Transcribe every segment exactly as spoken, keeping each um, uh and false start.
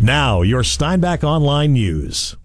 Now, your Steinbach Online News.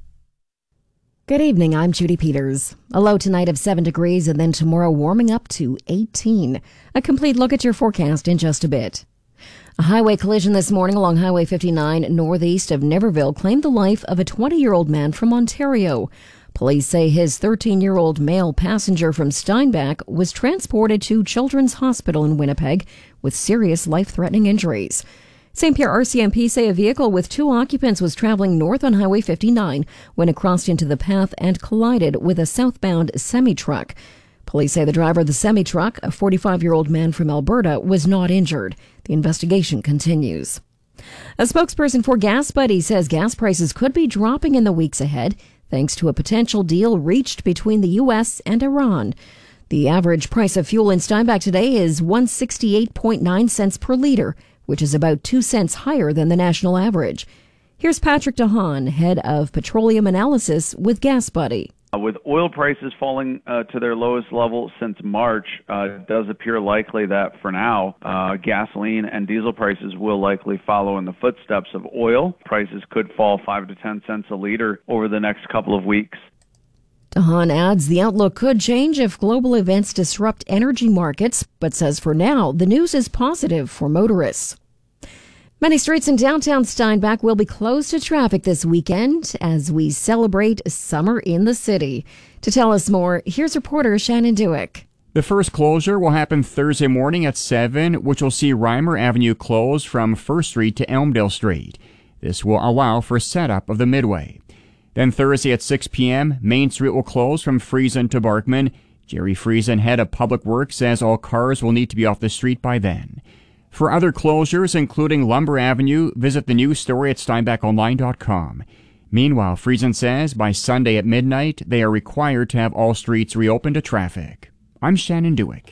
Good evening, I'm Judy Peters. A low tonight of seven degrees and then tomorrow warming up to eighteen. A complete look at your forecast in just a bit. A highway collision this morning along Highway fifty-nine northeast of Niverville claimed the life of a twenty-year-old man from Ontario. Police say his thirteen-year-old male passenger from Steinbach was transported to Children's Hospital in Winnipeg with serious life-threatening injuries. Saint Pierre R C M P say a vehicle with two occupants was traveling north on Highway fifty-nine when it crossed into the path and collided with a southbound semi-truck. Police say the driver of the semi-truck, a forty-five-year-old man from Alberta, was not injured. The investigation continues. A spokesperson for Gas Buddy says gas prices could be dropping in the weeks ahead thanks to a potential deal reached between the U S and Iran. The average price of fuel in Steinbach today is one hundred sixty-eight point nine cents per liter, which is about two cents higher than the national average. Here's Patrick DeHaan, head of petroleum analysis with Gas Buddy. Uh, with oil prices falling uh, to their lowest level since March, uh, it does appear likely that for now, uh, gasoline and diesel prices will likely follow in the footsteps of oil. Prices could fall five to ten cents a liter over the next couple of weeks. DeHaan adds the outlook could change if global events disrupt energy markets, but says for now, the news is positive for motorists. Many streets in downtown Steinbach will be closed to traffic this weekend as we celebrate summer in the city. To tell us more, here's reporter Shannon Dewick. The first closure will happen Thursday morning at seven, which will see Reimer Avenue closed from First Street to Elmdale Street. This will allow for setup of the Midway. Then Thursday at six p.m., Main Street will close from Friesen to Barkman. Jerry Friesen, head of Public Works, says all cars will need to be off the street by then. For other closures, including Lumber Avenue, visit the news story at steinbach online dot com. Meanwhile, Friesen says by Sunday at midnight, they are required to have all streets reopened to traffic. I'm Shannon Dewick.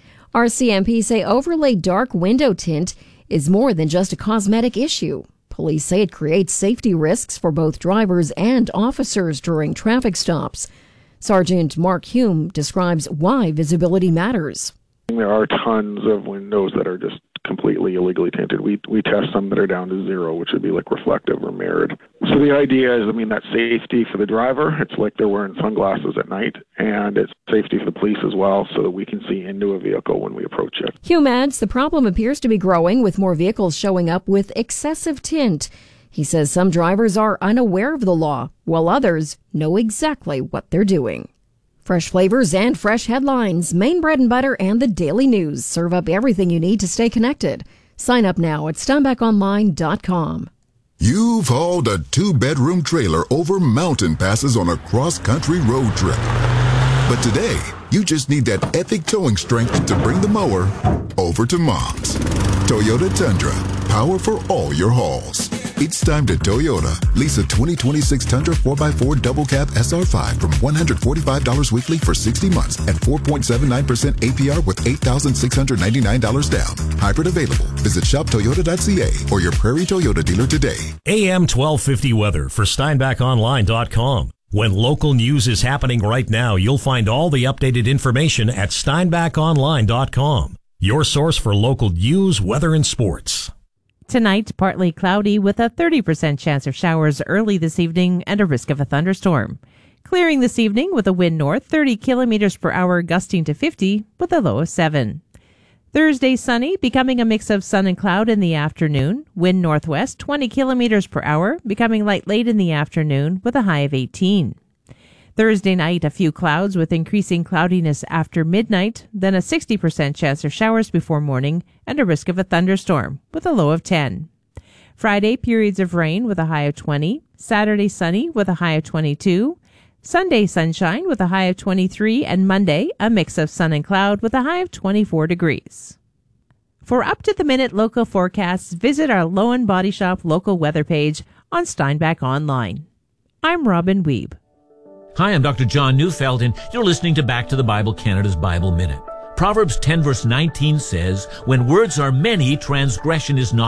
R C M P say overlaid dark window tint is more than just a cosmetic issue. Police say it creates safety risks for both drivers and officers during traffic stops. Sergeant Mark Hume describes why visibility matters. There are tons of windows that are just completely illegally tinted. We we test some that are down to zero, which would be like reflective or mirrored. So the idea is, I mean, that's safety for the driver. It's like they're wearing sunglasses at night, and it's safety for the police as well, so that we can see into a vehicle when we approach it. Hume adds the problem appears to be growing with more vehicles showing up with excessive tint. He says some drivers are unaware of the law, while others know exactly what they're doing. Fresh flavors and fresh headlines, Maine Bread and Butter and the Daily News serve up everything you need to stay connected. Sign up now at steinbach online dot com. You've hauled a two-bedroom trailer over mountain passes on a cross-country road trip. But today, you just need that epic towing strength to bring the mower over to Mom's. Toyota Tundra, power for all your hauls. It's time to Toyota. Lease a twenty twenty-six Tundra four by four Double Cab S R five from one hundred forty-five dollars weekly for sixty months and four point seven nine percent A P R with eight thousand six hundred ninety-nine dollars down. Hybrid available. Visit shop toyota dot c a or your Prairie Toyota dealer today. A M twelve fifty weather for steinbach online dot com. When local news is happening right now, you'll find all the updated information at steinbach online dot com. Your source for local news, weather, and sports. Tonight, partly cloudy with a thirty percent chance of showers early this evening and a risk of a thunderstorm. Clearing this evening with a wind north thirty kilometers per hour gusting to fifty with a low of seven. Thursday sunny, becoming a mix of sun and cloud in the afternoon. Wind northwest twenty kilometers per hour, becoming light late in the afternoon with a high of eighteen. Thursday night, a few clouds with increasing cloudiness after midnight, then a sixty percent chance of showers before morning and a risk of a thunderstorm with a low of ten. Friday, periods of rain with a high of twenty. Saturday, sunny with a high of twenty-two. Sunday, sunshine with a high of twenty-three. And Monday, a mix of sun and cloud with a high of twenty-four degrees. For up-to-the-minute local forecasts, visit our Lowen Body Shop local weather page on Steinbach Online. I'm Robin Wiebe. Hi, I'm Doctor John Neufeld, and you're listening to Back to the Bible Canada's Bible Minute. Proverbs ten verse nineteen says, "When words are many, transgression is not